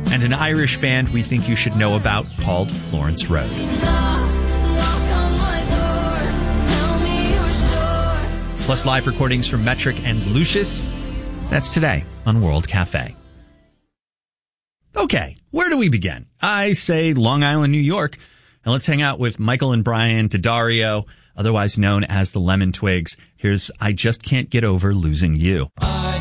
and an Irish band we think you should know about called Florence Road. Plus live recordings from Metric and Lucius. That's today on World Cafe. Okay, where do we begin? I say Long Island, New York. And let's hang out with Michael and Brian D'Addario, otherwise known as the Lemon Twigs. Here's I Just Can't Get Over Losing You.